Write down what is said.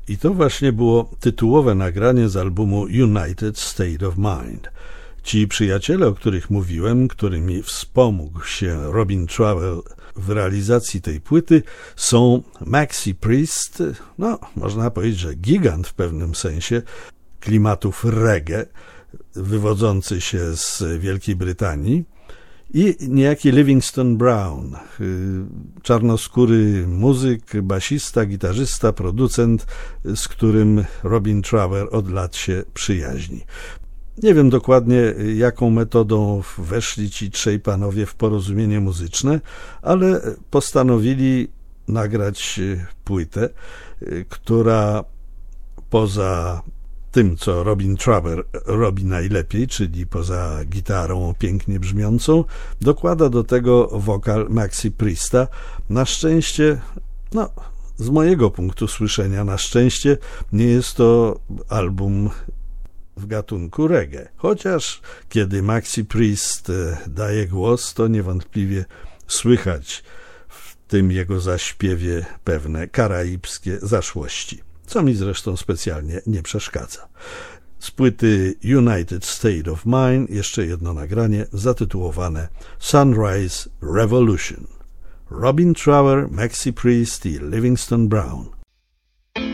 I to właśnie było tytułowe nagranie z albumu United State of Mind. Ci przyjaciele, o których mówiłem, którymi wspomógł się Robin Trower w realizacji tej płyty, są Maxi Priest, można powiedzieć, że gigant w pewnym sensie klimatów reggae, wywodzący się z Wielkiej Brytanii, i niejaki Livingston Brown, czarnoskóry muzyk, basista, gitarzysta, producent, z którym Robin Trower od lat się przyjaźni. Nie wiem dokładnie, jaką metodą weszli ci trzej panowie w porozumienie muzyczne, ale postanowili nagrać płytę, która poza tym, co Robin Trower robi najlepiej, czyli poza gitarą pięknie brzmiącą, dokłada do tego wokal Maxi Priesta. Na szczęście, z mojego punktu słyszenia, na szczęście nie jest to album w gatunku reggae. Chociaż kiedy Maxi Priest daje głos, to niewątpliwie słychać w tym jego zaśpiewie pewne karaibskie zaszłości, co mi zresztą specjalnie nie przeszkadza. Z płyty United State of Mind jeszcze jedno nagranie zatytułowane Sunrise Revolution. Robin Trower, Maxi Priest i Livingston Brown.